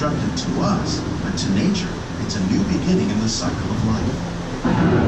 destructive to us, but to nature, it's a new beginning in the cycle of life.